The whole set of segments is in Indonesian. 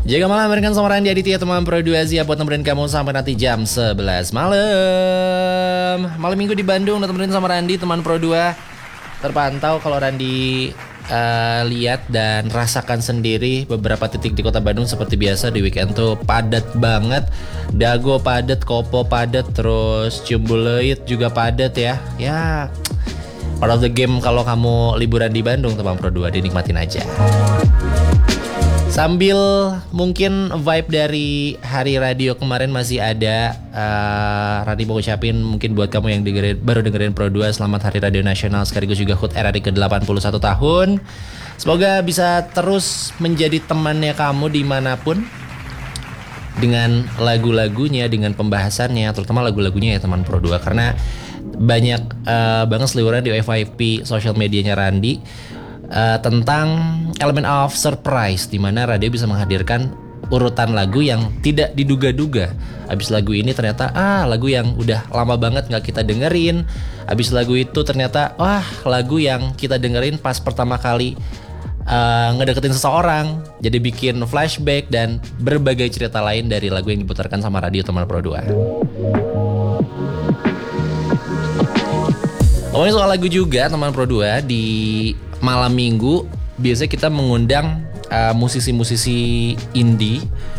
Jaga malam barengan sama Randy Aditya teman Pro 2 Asia buat nemenin kamu sampai nanti jam 11 malam. Malam minggu di Bandung udah temenin sama Randy teman Pro 2. Terpantau kalau Randy lihat dan rasakan sendiri beberapa titik di kota Bandung seperti biasa di weekend tuh padat banget. Dago padat, Kopo padat, terus Ciumbuleuit juga padat ya. Ya part of the game kalau kamu liburan di Bandung teman Pro 2, dinikmatin aja. Sambil mungkin vibe dari hari radio kemarin masih ada, Randy mau ucapin mungkin buat kamu yang baru dengerin Pro 2, selamat Hari Radio Nasional sekaligus juga HUT RRI ke-81 tahun. Semoga bisa terus menjadi temannya kamu dimanapun, dengan lagu-lagunya, dengan pembahasannya, terutama lagu-lagunya ya teman Pro 2, karena banyak banget seliweran di FYP social medianya Randy tentang elemen of surprise, di mana radio bisa menghadirkan urutan lagu yang tidak diduga-duga. Abis lagu ini ternyata lagu yang udah lama banget gak kita dengerin. Abis lagu itu ternyata lagu yang kita dengerin pas pertama kali ngedeketin seseorang, jadi bikin flashback dan berbagai cerita lain dari lagu yang diputarkan sama radio teman Pro 2. Ngomongin soal lagu juga teman Pro 2, di malam minggu biasanya kita mengundang musisi-musisi indie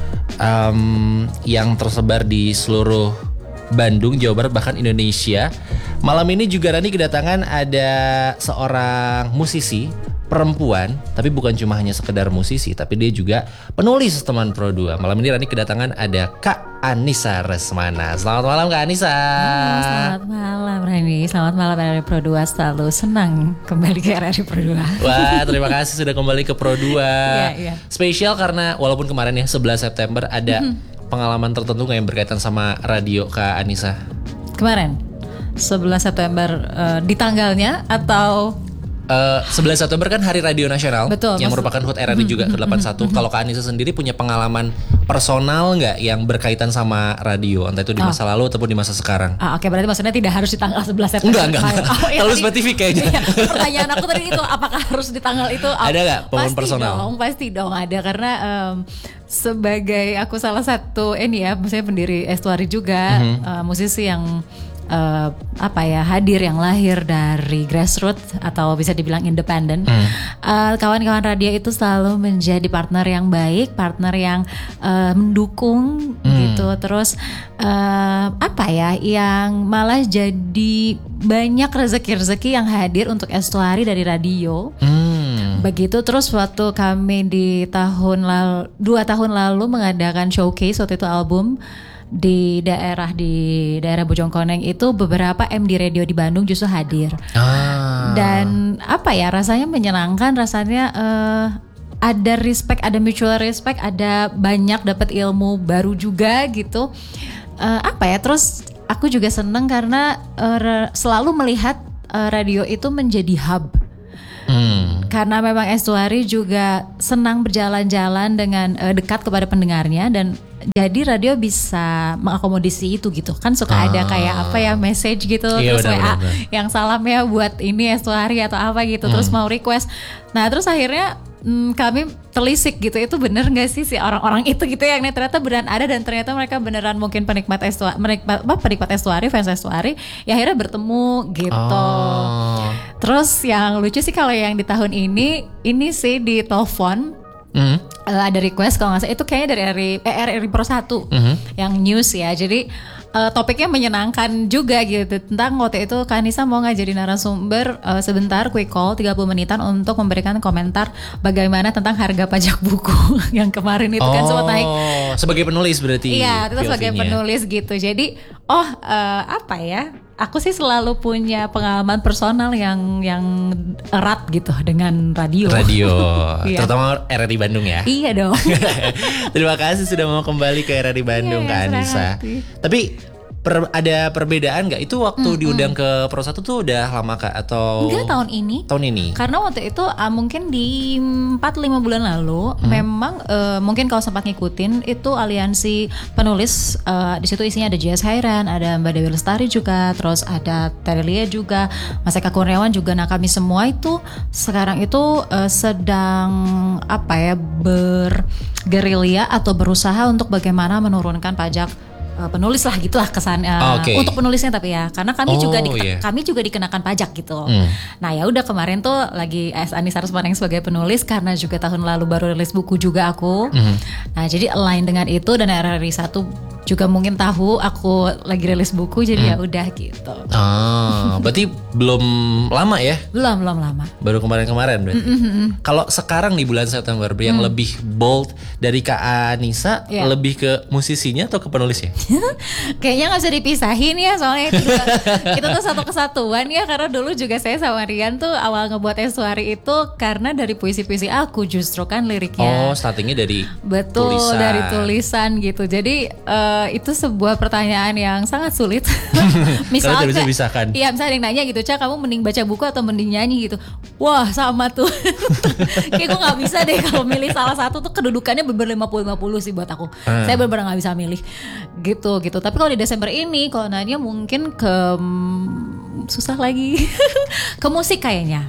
yang tersebar di seluruh Bandung, Jawa Barat, bahkan Indonesia. Malam ini juga Rani kedatangan ada seorang musisi perempuan, tapi bukan cuma hanya sekedar musisi, tapi dia juga penulis teman Pro 2. Malam ini Rani kedatangan ada Kak Anissa Resmana. Selamat malam Kak Anissa. Selamat malam Rani, selamat malam RRI Pro 2. Selalu senang kembali ke RRI Pro 2. Wah, terima kasih sudah kembali ke Pro 2. Iya. Spesial karena walaupun kemarin ya 11 September ada pengalaman tertentu gak yang berkaitan sama radio Kak Anissa? Kemarin 11 September di tanggalnya atau 11 September kan Hari Radio Nasional. Betul, yang merupakan HUT RRI juga ke-81. Kalau Kak Anissa sendiri punya pengalaman personal nggak yang berkaitan sama radio, entah itu di masa lalu ataupun di masa sekarang? Oke, berarti maksudnya tidak harus di tanggal 11 September. Enggak. Terlalu spesifik kayaknya. Pertanyaan aku tadi itu, apakah harus di tanggal itu? Ada nggak pengalaman personal? Pasti dong ada, karena sebagai aku salah satu maksudnya pendiri Estuari juga, musisi yang hadir yang lahir dari grassroots atau bisa dibilang independen. Kawan-kawan radio itu selalu menjadi partner yang baik, partner yang mendukung gitu. Terus yang malah jadi banyak rezeki-rezeki yang hadir untuk Estuari dari radio. Begitu. Terus waktu kami di 2 tahun lalu mengadakan showcase waktu itu album di daerah Bojongkoneng, itu beberapa MD radio di Bandung justru hadir. Dan rasanya menyenangkan, rasanya ada respect, ada mutual respect, ada banyak dapat ilmu baru juga gitu. Terus aku juga seneng karena selalu melihat radio itu menjadi hub. Karena memang Estuari juga senang berjalan-jalan dengan dekat kepada pendengarnya, dan jadi radio bisa mengakomodasi itu gitu. Kan suka ada kayak message gitu, terus WA yang salam ya buat ini Estuari atau apa gitu, terus mau request. Nah terus akhirnya kami telisik gitu, itu bener gak sih si orang-orang itu gitu yang ternyata beneran ada, dan ternyata mereka beneran mungkin penikmat Estuari, fans Estuari, ya akhirnya bertemu gitu. Terus yang lucu sih kalau yang di tahun ini sih di telepon ada request, kalau nggak salah itu kayaknya dari RRI Pro 1 yang news ya. Jadi topiknya menyenangkan juga gitu, tentang waktu itu Kak Anissa mau ngajari narasumber sebentar, quick call 30 menitan untuk memberikan komentar bagaimana tentang harga pajak buku yang kemarin itu kan sempat naik. Sebagai penulis berarti? Iya, itu sebagai penulis gitu. Jadi aku sih selalu punya pengalaman personal yang erat gitu dengan radio. Iya. Terutama RRI Bandung ya. Iya dong. Terima kasih sudah mau kembali ke RRI Bandung Kak Anissa. Tapi ada perbedaan nggak? Itu waktu diundang ke Pro 1 tuh udah lama Kak atau? Enggak, tahun ini. Tahun ini. Karena waktu itu mungkin di 4-5 bulan lalu memang mungkin kalau sempat ngikutin itu aliansi penulis, di situ isinya ada JS Hairan, ada Mbak Dewi Lestari juga, terus ada Terelia juga, Mas Eka Kurniawan juga. Nah, kami semua itu sekarang itu sedang bergerilya atau berusaha untuk bagaimana menurunkan pajak penulis lah, gitulah kesannya untuk penulisnya, tapi ya karena kami kami juga dikenakan pajak gitu. Nah ya udah, kemarin tuh lagi Anissa Rusmaneng sebagai penulis, karena juga tahun lalu baru rilis buku juga aku. Nah jadi align dengan itu, dan RRI 1 juga mungkin tahu aku lagi rilis buku, jadi ya udah gitu. Berarti belum lama ya? Belum lama. Baru kemarin berarti. Kalau sekarang di bulan September yang lebih bold dari Kak Anissa, lebih ke musisinya atau ke penulisnya? Kayaknya nggak bisa dipisahin ya, soalnya itu tuh satu kesatuan ya. Karena dulu juga saya sama Rian tuh awal ngebuat Estuari itu karena dari puisi-puisi aku justru kan liriknya. Startingnya dari tulisan. Dari tulisan gitu. Jadi itu sebuah pertanyaan yang sangat sulit. Misalnya bisa dipisahkan. Iya, misalnya ada yang nanya gitu, Ca, kamu mending baca buku atau mending nyanyi gitu. Wah, sama tuh. Kayak gue nggak bisa deh kalau milih salah satu tuh, kedudukannya bener 50-50 sih buat aku. Saya bener-bener nggak bisa milih. Gitu. Tapi kalau di Desember ini, kalau nanya mungkin ke susah lagi ke musik kayaknya.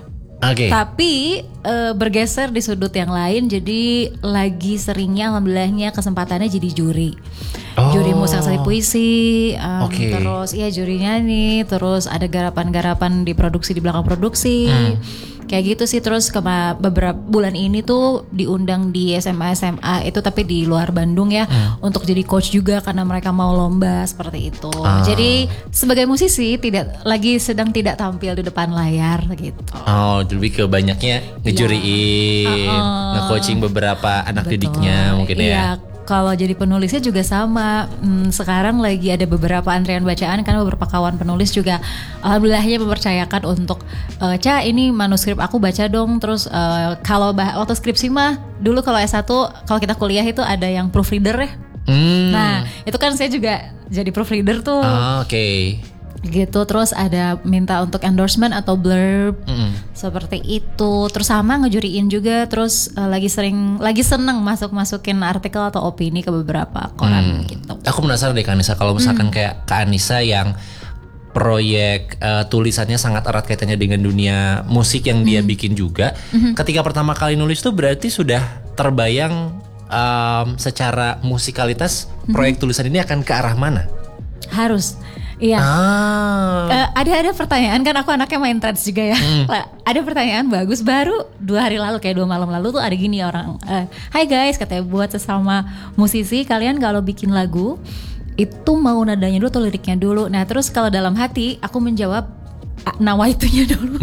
Tapi bergeser di sudut yang lain, jadi lagi seringnya alhamdulillahnya kesempatannya jadi juri. Juri musik puisi, terus juri nyanyi, terus ada garapan-garapan di belakang produksi. Kayak gitu sih. Terus beberapa bulan ini tuh diundang di SMA itu, tapi di luar Bandung ya, untuk jadi coach juga karena mereka mau lomba seperti itu. Jadi sebagai musisi sedang tidak tampil di depan layar gitu. Lebih ke banyaknya ngejuriin, nge-coaching beberapa anak didiknya mungkin ya. Kalau jadi penulisnya juga sama. Sekarang lagi ada beberapa antrian bacaan karena beberapa kawan penulis juga alhamdulillahnya mempercayakan untuk Ca, ini manuskrip aku baca dong. Terus kalau waktu skripsi mah dulu kalau S1, kalau kita kuliah itu ada yang proofreader ya. Nah itu kan saya juga jadi proofreader tuh. Gitu. Terus ada minta untuk endorsement atau blurb seperti itu. Terus sama ngejuriin juga. Terus lagi seneng masukin artikel atau opini ke beberapa koran gitu. Aku penasaran deh Kak Anissa, kalau misalkan kayak Kak Anissa yang proyek tulisannya sangat erat kaitannya dengan dunia musik yang dia bikin juga. Ketika pertama kali nulis tuh berarti sudah terbayang secara musikalitas proyek tulisan ini akan ke arah mana? Harus. Iya. Ada pertanyaan, kan aku anaknya main trends juga ya. Ada pertanyaan bagus baru 2 hari lalu, kayak 2 malam lalu tuh ada gini orang, "Hai guys," katanya, "buat sesama musisi, kalian kalau bikin lagu itu mau nadanya dulu atau liriknya dulu?" Nah, terus kalau dalam hati aku menjawab nawaitunya dulu.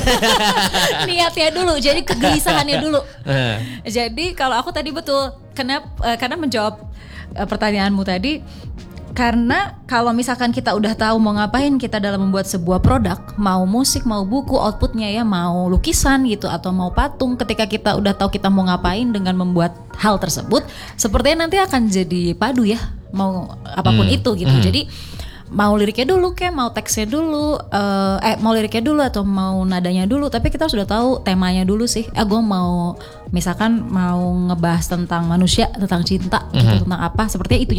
Niatnya dulu, jadi kegelisahannya dulu. Jadi kalau aku tadi betul, karena menjawab pertanyaanmu tadi, karena kalau misalkan kita udah tahu mau ngapain kita dalam membuat sebuah produk, mau musik, mau buku, outputnya ya, mau lukisan gitu atau mau patung, ketika kita udah tahu kita mau ngapain dengan membuat hal tersebut, sepertinya nanti akan jadi padu ya, mau apapun itu gitu. Jadi mau liriknya dulu kayak mau teksnya dulu, mau liriknya dulu atau mau nadanya dulu, tapi kita sudah tahu temanya dulu sih. Gue mau misalkan mau ngebahas tentang manusia, tentang cinta gitu, tentang apa, sepertinya itu